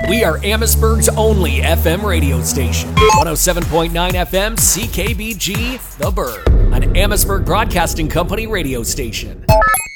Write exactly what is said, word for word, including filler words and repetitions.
We are Amherstburg's only F M radio station. one oh seven point nine F M C K B G, The Burg, an Amherstburg Broadcasting Company radio station.